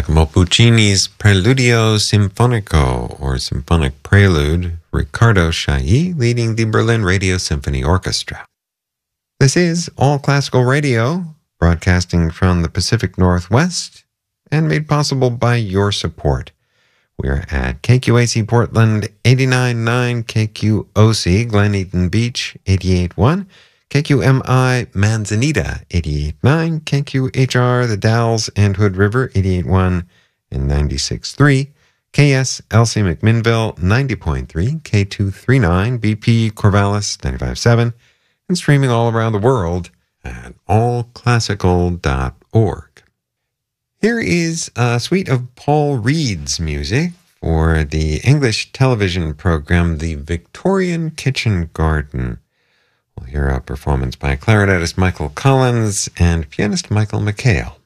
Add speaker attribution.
Speaker 1: Giacomo Puccini's Preludio Sinfonico, or Symphonic Prelude, Riccardo Chailly leading the Berlin Radio Symphony Orchestra. This is All Classical Radio, broadcasting from the Pacific Northwest, and made possible by your support. We're at KQAC Portland 89.9, KQOC Glen Eden Beach 88.1, KQMI Manzanita 88.9, KQHR The Dalles and Hood River 88.1 and 96.3, KSLC McMinnville 90.3, K239 BP Corvallis 95.7, and streaming all around the world at allclassical.org. Here is a suite of Paul Reed's music for the English television program The Victorian Kitchen Garden. We'll hear a performance by clarinetist Michael Collins and pianist Michael McHale.